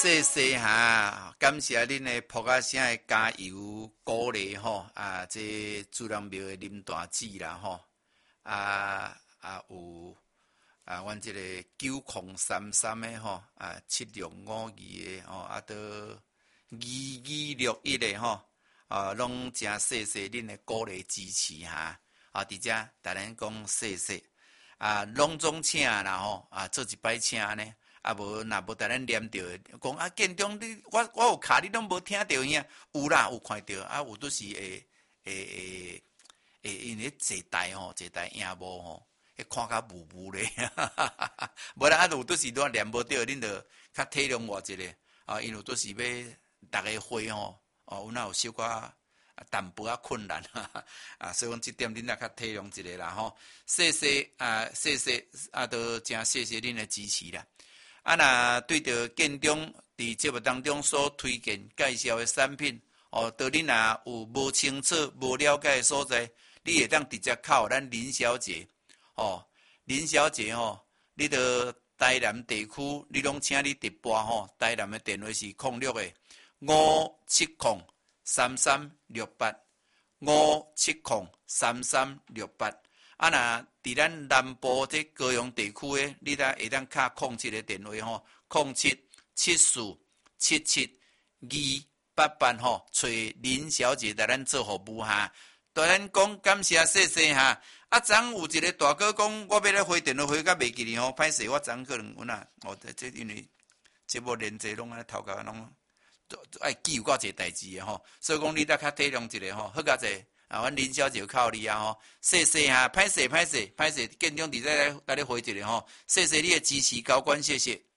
谢谢哈，感谢恁的仆仔声的加油鼓励吼啊！这主人庙的林大姊啦吼有阮这个9033的吼7652的吼到2261的吼拢真谢谢恁的鼓励支持哈伫遮逐咱讲谢谢拢总请啦吼做一摆请呢。无，若无带咱念到，讲建中你我有卡你拢无听到呀？有啦，有看到有都是因为坐台影无吼，看甲雾雾咧，无啦有都是都念无到，恁着较体谅我一个因为都是要逐个会吼有哪有小可淡薄困难所以讲这点恁也较体谅一个啦吼，谢谢谢谢都真谢谢恁的支持啦。若对着建中伫节目当中所推荐介绍的产品，到恁若有无清楚、无了解的所在，你会当直接靠咱林小姐，林小姐你到台南地区，你拢请你直拨台南的电话是0605703368，5703368。若伫咱南部这高雄地区的，你会当敲07的电话0774772888找林小姐来咱做服务哈。对咱讲感谢谢谢哈。昨有一个大哥讲，我要来回电话回甲袂记哩歹势，我昨可能这因为节目连载拢头壳拢爱记有够侪代志的所以讲你较体谅一个好甲者。阮林小姐靠你谢谢哈，歹势，建中伫这来回一个谢谢你的支持，高官谢谢。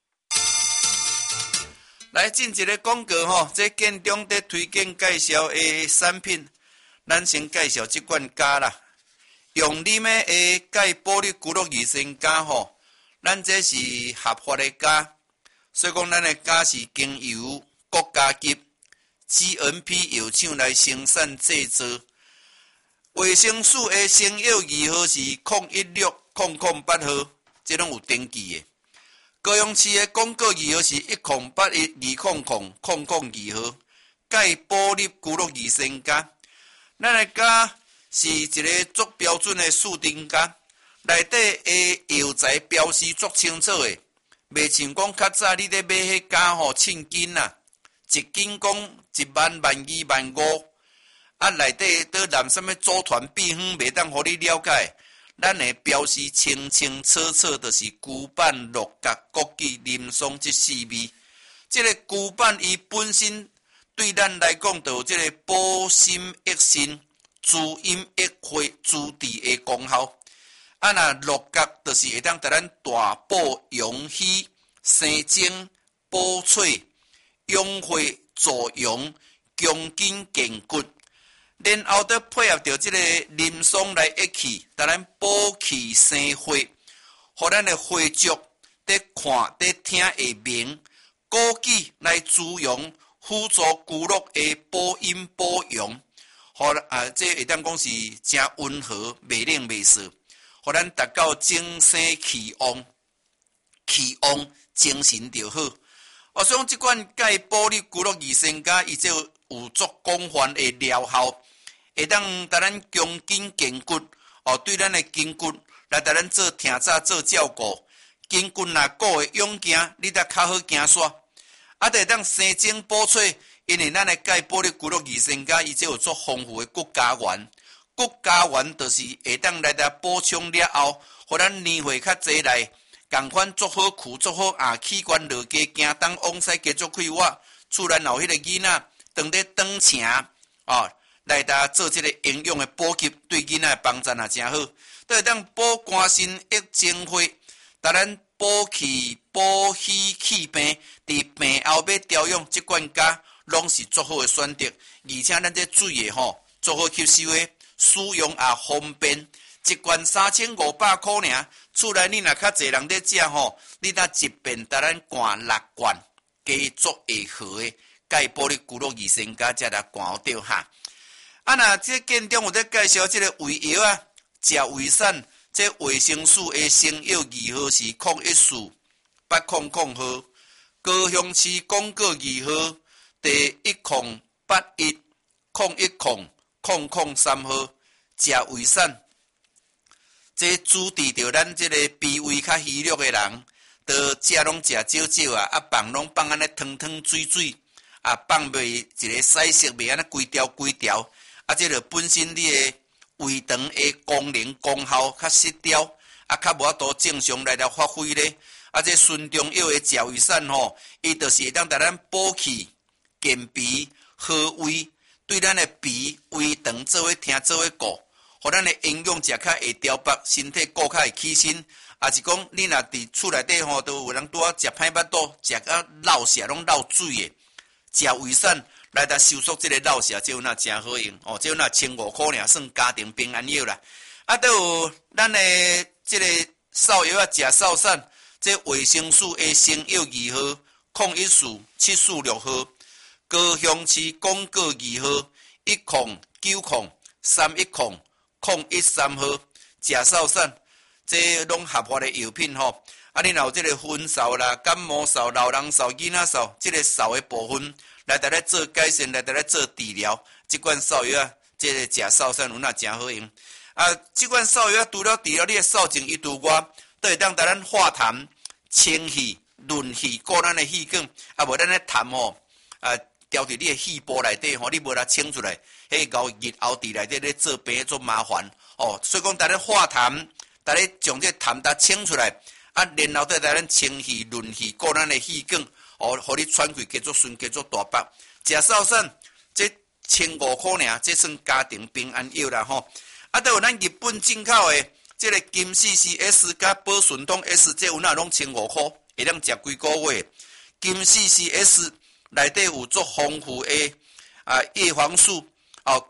来进一个广告这建中在推荐介绍的产品，咱先介绍这款胶啦，用啉的钙玻璃骨骼益生胶咱这是合法的胶，所以讲咱的胶是经由国家级 GMP 药厂来生产制作。卫生署的生药字号是016008号，这拢有登记的。高雄市的广告字号是1081000002号，钙玻璃骨骼益生胶。咱的胶是一个足标准的树丁胶，内底的药材标示足清楚的，袂像讲较早你咧买迄胶称斤啦，一斤讲10000、12000、15000。内底倒含什么组团秘方，袂当互你了解。咱的标示清清楚楚，就是旧版、鹿角、枸杞、林松这4味。这个旧版伊本身对咱来讲，就有这个保心益肾、滋阴益血、滋治的功效。若鹿角就是会当带咱大补阳虚、生精、补髓、养血、助阳、强筋健骨。然后再配合着这个林松来一起，带咱补气生血，互咱的血足在看在听会明，枸杞来滋养，辅助骨骼的补阴补阳，这会当讲是真温和，袂冷袂涩，互咱达到精神气旺，精神就好。所以讲这款钙玻璃骨骼益生胶，伊就有足广泛的疗效。会当带咱强筋健骨，对咱的筋骨来带咱做听早做照顾，筋骨若顾会勇行，你才较好行煞。会当生精补髓，因为咱的钙玻璃骨骼益生胶，伊就有足丰富的骨胶原，骨胶原就是会当来补充了后，互咱年岁较济来，共款足好躯足好器官落加行动往西继续开活，厝内有迄个囡仔当咧长请来做这个营养的补给，对囡仔帮助也真好。都会当补肝肾益精血，带咱补气补虚气病，伫病后要调养这款胶，拢是足好的选择。而且咱这水的足好吸收的，使用也方便。一罐3500块尔，厝内你若较济人在食你若一遍带咱灌6罐，加足会好的钙玻璃骨骼益生胶，才来灌好掉哈。若这建中有在介绍这个胃药食胃散，这卫生署的生药字号是014800号， 高雄市广告2號第108101003號食胃散，這主治着咱這個脾胃較虛弱的人，都食攏食少少啊，放攏放安尼湯湯水水，放袂一個細色袂安尼規條，這就本身你的胃腸的功能功效較失調，較無法度正常來發揮咧。這順中藥的食胃散吼，伊就是會當帶咱補氣、健脾、和胃，對咱的脾胃腸做伙聽做伙顧，互咱的營養食較會調白，身體顧較會起身。也是講你若佇厝內底吼，都有人拄啊食歹腹肚，食啊落瀉攏落水的，食胃散來達收縮這個落瀉，這有那真好用哦，這有那1500塊爾，算家庭平安藥啦。都有咱的這個掃藥食掃散。這衛生署的成藥2號014746號，高雄市廣告2號10903100113號食掃散，這攏合法的藥品吼。你若有這個昏掃啦、感冒掃、老人掃、囡仔掃，這個掃的部分來帶來做改善，來帶來做治療。這款掃藥這個食掃散有那真好用。這款掃藥除了治療你的掃症以外，都會當帶咱化痰、清氣、潤氣，顧咱的氣管。無咱的痰吼，調佇你的氣部內底吼，你無啦清出來，迄個熱後佇內底咧做病做麻煩哦。所以講，帶咱化痰，帶咱將這痰呾清出來，然後再帶咱清氣、潤氣，顧咱的氣管哦，互你喘氣繼續順，繼續大白。食掃散，這1500塊爾，這算家庭平安藥啦吼。都有咱日本進口的。這個金 CCS 加保順通 S， 這有哪攏1500塊，會當食幾個月。金 CCS 內底有足豐富的葉黃素，